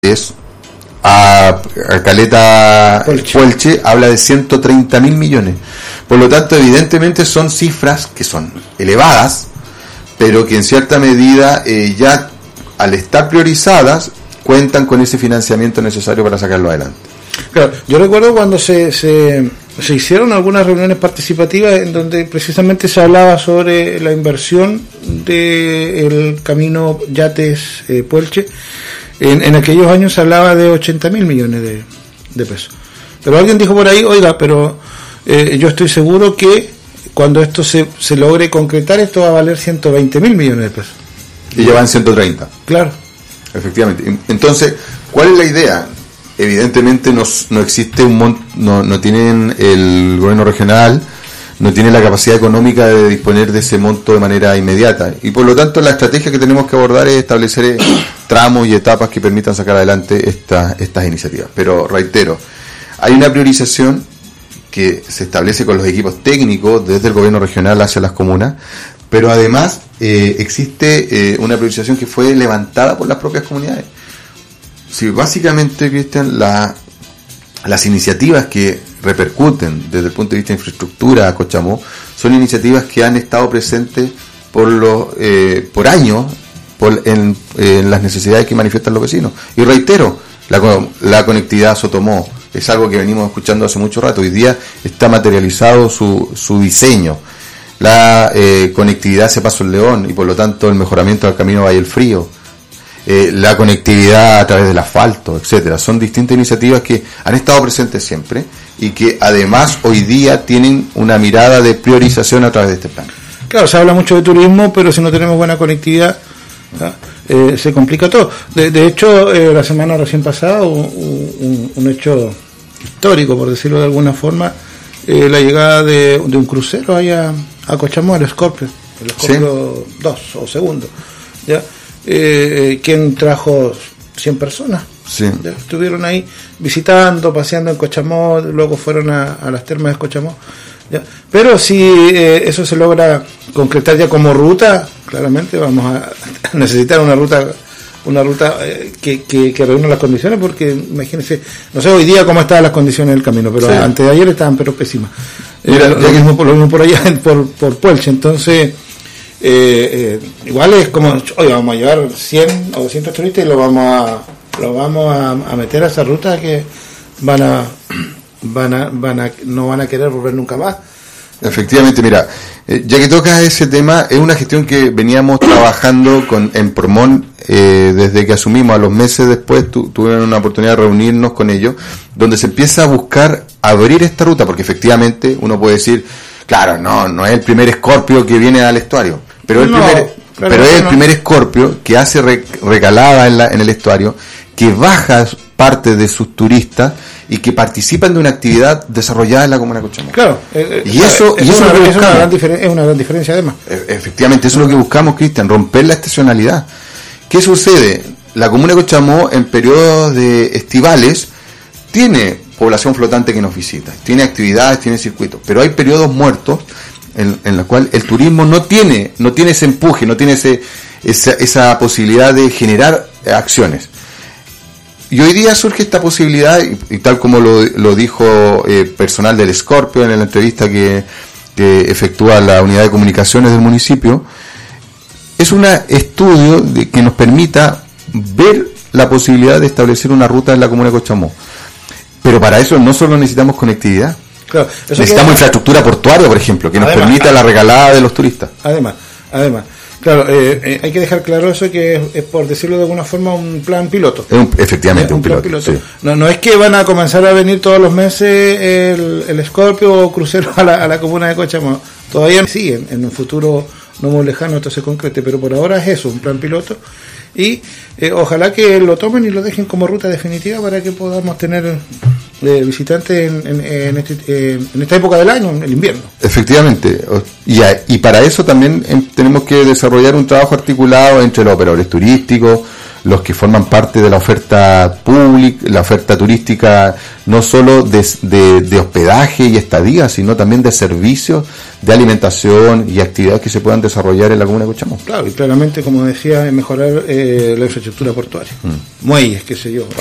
a Caleta Puelche habla de 130.000 millones. Por lo tanto, evidentemente son cifras que son elevadas, pero que en cierta medida ya al estar priorizadas cuentan con ese financiamiento necesario para sacarlo adelante. Claro, yo recuerdo cuando se hicieron algunas reuniones participativas en donde precisamente se hablaba sobre la inversión del camino Yates Puelche. En aquellos años se hablaba de 80.000 millones de pesos. Pero alguien dijo por ahí, oiga, pero yo estoy seguro que cuando esto se logre concretar, esto va a valer 120.000 millones de pesos. Y ya van 130. Claro. Efectivamente. Entonces, ¿cuál es la idea? Evidentemente no existe no tienen el gobierno regional, no tiene la capacidad económica de disponer de ese monto de manera inmediata, y por lo tanto la estrategia que tenemos que abordar es establecer tramos y etapas que permitan sacar adelante estas iniciativas. Pero reitero, hay una priorización que se establece con los equipos técnicos desde el gobierno regional hacia las comunas, pero además existe una priorización que fue levantada por las propias comunidades. Sí, básicamente, Cristian, las iniciativas que repercuten desde el punto de vista de infraestructura a Cochamó son iniciativas que han estado presentes por años en las necesidades que manifiestan los vecinos. Y reitero, la conectividad a Sotomó es algo que venimos escuchando hace mucho rato. Hoy día está materializado su diseño. La conectividad hacia Paso el León y por lo tanto el mejoramiento del camino Valle del Frío. La conectividad a través del asfalto, etcétera. Son distintas iniciativas que han estado presentes siempre y que además hoy día tienen una mirada de priorización a través de este plan. Claro, se habla mucho de turismo, pero si no tenemos buena conectividad, se complica todo. De hecho, la semana recién pasada un hecho histórico, por decirlo de alguna forma, la llegada de un crucero allá a Cochamó, el Scorpio 2 o segundo, ¿ya? Quien trajo 100 personas. Sí. Estuvieron ahí visitando, paseando en Cochamó, luego fueron a las termas de Cochamó, ¿ya? Pero si eso se logra concretar ya como ruta, claramente vamos a necesitar una ruta que reúna las condiciones, porque imagínense, no sé hoy día cómo estaban las condiciones del camino, pero sí, antes de ayer estaban pero pésimas. Lo mismo por allá por Puelche. Entonces igual es como, oye, vamos a llevar 100 o 200 turistas y lo vamos a meter a esa ruta que no van a querer volver nunca más. Efectivamente, mira, ya que tocas ese tema, es una gestión que veníamos trabajando en Promón desde que asumimos. A los meses después tuvieron una oportunidad de reunirnos con ellos, donde se empieza a buscar abrir esta ruta, porque efectivamente uno puede decir, claro, no es el primer Scorpio que viene al estuario, pero es el primer Scorpio que hace recalada en el estuario, que baja parte de sus turistas y que participan de una actividad desarrollada en la comuna de Cochamó. Claro, es una gran diferencia además. Efectivamente, eso es lo que buscamos, Cristian, romper la estacionalidad. ¿Qué sucede? La comuna de Cochamó en periodos de estivales tiene población flotante que nos visita, tiene actividades, tiene circuitos, pero hay periodos muertos en los cuales el turismo no tiene ese empuje, no tiene esa posibilidad de generar acciones. Y hoy día surge esta posibilidad, y tal como lo dijo personal del Scorpio en la entrevista que efectúa la unidad de comunicaciones del municipio, es un estudio que nos permita ver la posibilidad de establecer una ruta en la comuna de Cochamó. Pero para eso no solo necesitamos conectividad, claro, necesitamos infraestructura portuaria, por ejemplo, que nos permita la regalada de los turistas. Además, claro, hay que dejar claro eso, que es, por decirlo de alguna forma, un plan piloto. Efectivamente, un plan piloto. Sí. No es que van a comenzar a venir todos los meses el Scorpio o crucero a la comuna de Cochamó. Todavía siguen, en un futuro no muy lejano esto se concrete, pero por ahora es eso, un plan piloto. Y ojalá que lo tomen y lo dejen como ruta definitiva para que podamos tener visitantes en esta época del año, en el invierno. Efectivamente, y para eso también tenemos que desarrollar un trabajo articulado entre los operadores turísticos, los que forman parte de la oferta pública, la oferta turística, no solo de hospedaje y estadía, sino también de servicios, de alimentación y actividades que se puedan desarrollar en la comuna de Cochamó. Claro, y claramente, como decía, mejorar la infraestructura portuaria, muelles, qué sé yo.